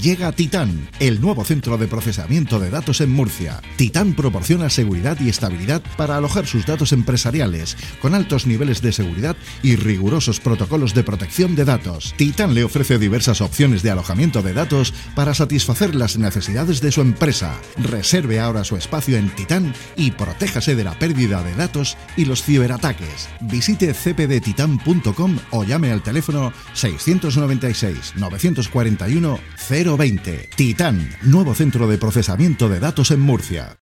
Llega Titán, el nuevo centro de procesamiento de datos en Murcia. Titán proporciona seguridad y estabilidad para alojar sus datos empresariales, con altos niveles de seguridad y rigurosos protocolos de protección de datos. Titán le ofrece diversas opciones de alojamiento de datos para satisfacer las necesidades de su empresa. Reserve ahora su espacio en Titán y protéjase de la pérdida de datos y los ciberataques. Visite cpdtitan.com o llame al teléfono 696 941 020. Titán, nuevo centro de procesamiento de datos en Murcia.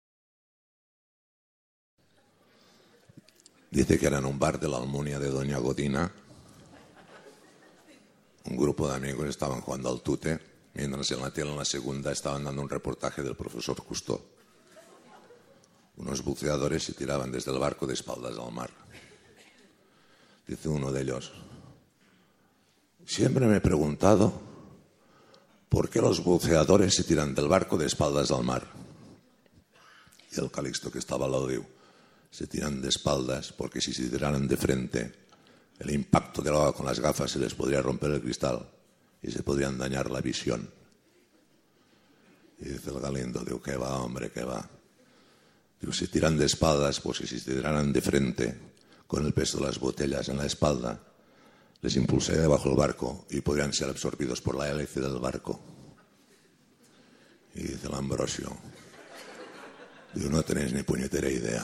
Dice que era en un bar de la Almunia de Doña Godina. Un grupo de amigos estaban jugando al tute, mientras en la tele en la segunda estaban dando un reportaje del profesor Justo. Unos buceadores se tiraban desde el barco de espaldas al mar. Dice uno de ellos: siempre me he preguntado por qué los buceadores se tiran del barco de espaldas al mar. Y el Calixto, que estaba al lado, dijo: se tiran de espaldas porque si se tiraran de frente, el impacto del agua con las gafas se les podría romper el cristal y se podrían dañar la visión. Y dice el Galindo: digo, ¿qué va, hombre, qué va? Digo, se tiran de espaldas porque si se tiraran de frente, con el peso de las botellas en la espalda, les impulsaría debajo del barco y podrían ser absorbidos por la hélice del barco. Y dice el Ambrosio: digo, no tenéis ni puñetera idea.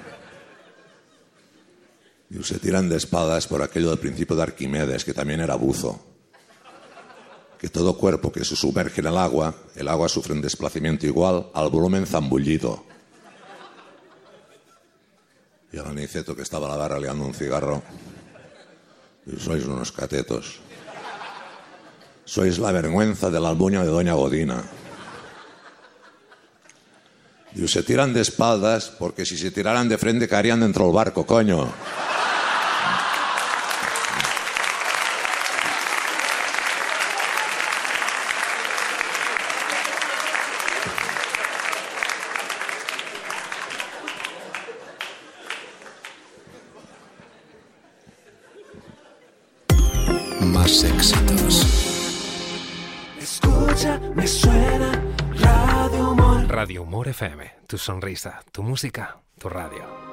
Digo, se tiran de espaldas por aquello del principio de Arquimedes, que también era buzo. Que todo cuerpo que se sumerge en el agua sufre un desplazamiento igual al volumen zambullido. Y el Aniceto, que estaba a la barra liando un cigarro: digo, sois unos catetos. Sois la vergüenza de la Almunia de Doña Godina. Digo, se tiran de espaldas porque si se tiraran de frente caerían dentro del barco, coño. Más éxitos. Escucha, me suena Radio Humor. Radio Humor FM, tu sonrisa, tu música, tu radio.